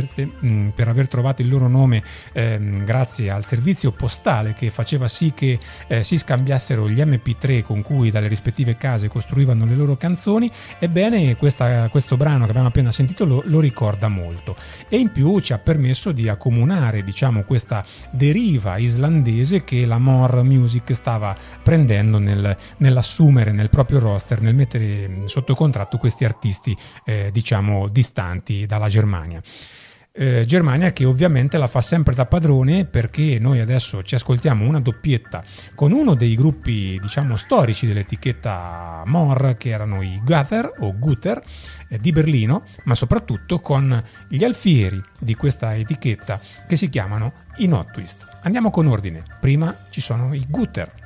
per aver trovato il loro nome grazie al servizio postale che faceva sì che si scambiassero gli MP3 con cui dalle rispettive case costruivano le loro canzoni. Ebbene, questo brano che abbiamo appena sentito lo ricorda molto, e in più ci ha permesso di accomunare, diciamo, questa deriva islandese che la More Music stava prendendo nell'assumere nel proprio roster, nel mettere sotto contratto questi artisti diciamo distanti dalla Germania. Germania che ovviamente la fa sempre da padrone, perché noi adesso ci ascoltiamo una doppietta con uno dei gruppi, diciamo, storici dell'etichetta More, che erano i Guter di Berlino, ma soprattutto con gli alfieri di questa etichetta che si chiamano i Notwist. Andiamo con ordine, prima ci sono i Guter.